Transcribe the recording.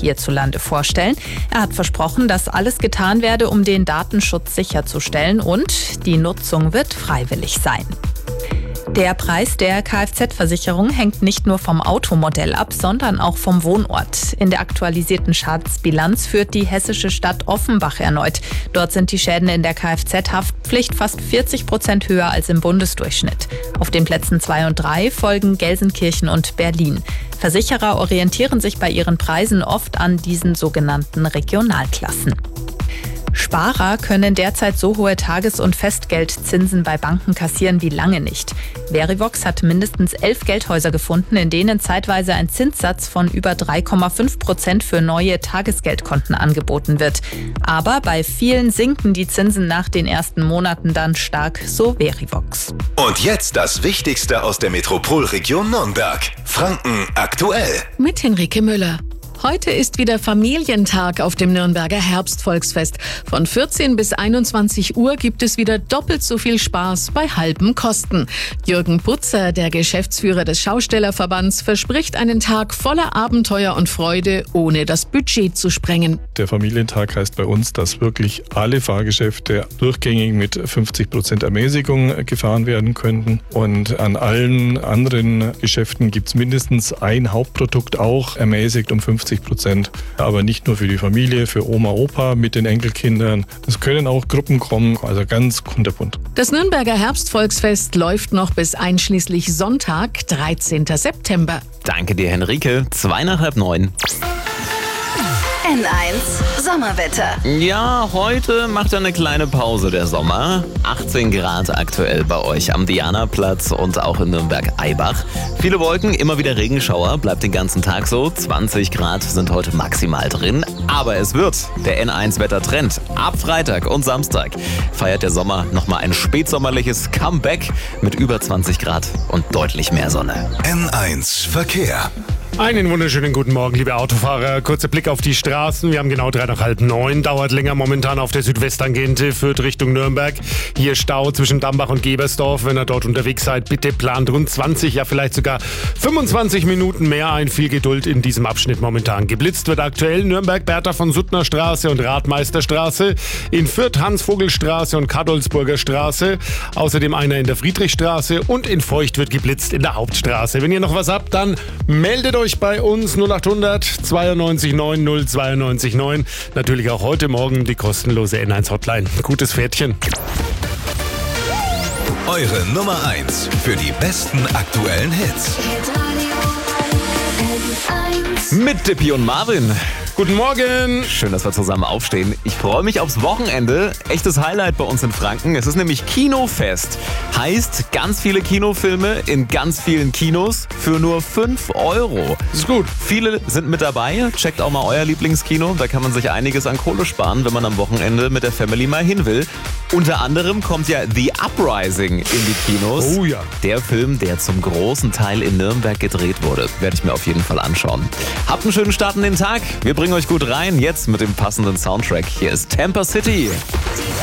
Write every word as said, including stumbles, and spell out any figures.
hierzulande vorstellen. Er hat versprochen, dass alles getan werde, um den Datenschutz sicherzustellen, und die Nutzung wird freiwillig sein. Der Preis der Kfz-Versicherung hängt nicht nur vom Automodell ab, sondern auch vom Wohnort. In der aktualisierten Schadensbilanz führt die hessische Stadt Offenbach erneut. Dort sind die Schäden in der Kfz-Haftpflicht fast vierzig Prozent höher als im Bundesdurchschnitt. Auf den Plätzen zwei und drei folgen Gelsenkirchen und Berlin. Versicherer orientieren sich bei ihren Preisen oft an diesen sogenannten Regionalklassen. Sparer können derzeit so hohe Tages- und Festgeldzinsen bei Banken kassieren wie lange nicht. Verivox hat mindestens elf Geldhäuser gefunden, in denen zeitweise ein Zinssatz von über drei Komma fünf Prozent für neue Tagesgeldkonten angeboten wird. Aber bei vielen sinken die Zinsen nach den ersten Monaten dann stark, so Verivox. Und jetzt das Wichtigste aus der Metropolregion Nürnberg. Franken aktuell. Mit Henrike Müller. Heute ist wieder Familientag auf dem Nürnberger Herbstvolksfest. Von vierzehn bis einundzwanzig Uhr gibt es wieder doppelt so viel Spaß bei halben Kosten. Jürgen Putzer, der Geschäftsführer des Schaustellerverbands, verspricht einen Tag voller Abenteuer und Freude, ohne das Budget zu sprengen. Der Familientag heißt bei uns, dass wirklich alle Fahrgeschäfte durchgängig mit fünfzig Prozent Ermäßigung gefahren werden könnten. Und an allen anderen Geschäften gibt es mindestens ein Hauptprodukt auch ermäßigt um fünfzig Prozent. Aber nicht nur für die Familie, für Oma, Opa mit den Enkelkindern. Es können auch Gruppen kommen, also ganz kunterbunt. Das Nürnberger Herbstvolksfest läuft noch bis einschließlich Sonntag, dreizehnten September. Danke dir, Henrike. Zwei nach halb neun. N eins Sommerwetter. Ja, heute macht er eine kleine Pause, der Sommer. achtzehn Grad aktuell bei euch am Dianaplatz und auch in Nürnberg-Eibach. Viele Wolken, immer wieder Regenschauer, bleibt den ganzen Tag so. zwanzig Grad sind heute maximal drin. Aber es wird der N eins Wettertrend. Ab Freitag und Samstag feiert der Sommer nochmal ein spätsommerliches Comeback mit über zwanzig Grad und deutlich mehr Sonne. N eins Verkehr. Einen wunderschönen guten Morgen, liebe Autofahrer. Kurzer Blick auf die Straßen. Wir haben genau drei nach halb neun. Dauert länger momentan auf der Südwesttangente, führt Richtung Nürnberg. Hier Stau zwischen Dambach und Gebersdorf. Wenn ihr dort unterwegs seid, bitte plant rund zwanzig, ja vielleicht sogar fünfundzwanzig Minuten mehr ein. Viel Geduld in diesem Abschnitt momentan. Geblitzt wird aktuell Nürnberg, Bertha von Suttner Straße und Radmeisterstraße. In Fürth Hans-Vogel-Straße und Kadolsburger Straße. Außerdem einer in der Friedrichstraße. Und in Feucht wird geblitzt in der Hauptstraße. Wenn ihr noch was habt, dann meldet euch bei uns null achthundert zweiundneunzig neun null zweiundneunzig neun. Natürlich auch heute Morgen die kostenlose N eins Hotline. Gutes Pferdchen. Eure Nummer eins für die besten aktuellen Hits. Mit Dippi und Marvin. Guten Morgen. Schön, dass wir zusammen aufstehen. Ich freue mich aufs Wochenende. Echtes Highlight bei uns in Franken. Es ist nämlich Kinofest. Heißt, ganz viele Kinofilme in ganz vielen Kinos für nur fünf Euro. Das ist gut. Viele sind mit dabei. Checkt auch mal euer Lieblingskino. Da kann man sich einiges an Kohle sparen, wenn man am Wochenende mit der Family mal hin will. Unter anderem kommt ja The Uprising in die Kinos. Oh ja. Der Film, der zum großen Teil in Nürnberg gedreht wurde. Werde ich mir auf jeden Fall anschauen. Habt einen schönen Start in den Tag. Wir bringen euch gut rein. Jetzt mit dem passenden Soundtrack. Hier ist Tampa City.